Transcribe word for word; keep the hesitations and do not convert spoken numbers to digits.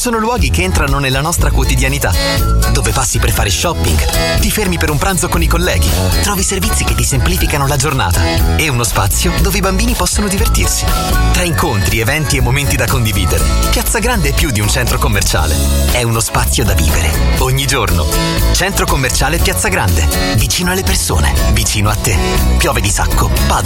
sono luoghi che entrano nella nostra quotidianità, dove passi per fare shopping, ti fermi per un pranzo con i colleghi, trovi servizi che ti semplificano la giornata e uno spazio dove i bambini possono divertirsi. Tra incontri, eventi e momenti da condividere, Piazza Grande è più di un centro commerciale. È uno spazio da vivere ogni giorno. Centro commerciale Piazza Grande, vicino alle persone, vicino a te. Piove di Sacco, Padova.